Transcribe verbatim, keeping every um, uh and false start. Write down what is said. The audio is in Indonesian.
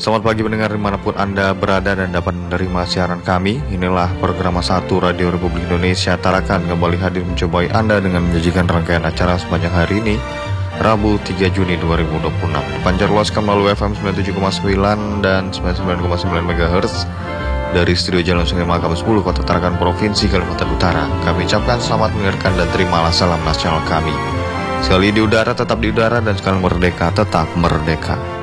Selamat pagi pendengar dimanapun Anda berada dan dapat menerima siaran kami. Inilah program satu Radio Republik Indonesia Tarakan kembali hadir mencobai Anda dengan menyajikan rangkaian acara sepanjang hari ini, Rabu tiga Juni dua ribu dua puluh enam. Dipancar luaskan melalui F M sembilan puluh tujuh koma sembilan dan sembilan puluh sembilan koma sembilan megahertz dari Studio Jalan Sungai Mahakam sepuluh, Kota Tarakan, Provinsi Kalimantan Utara. Kami ucapkan selamat mendengarkan dan terimalah salam nasional kami. Sekali di udara tetap di udara dan sekali merdeka tetap merdeka.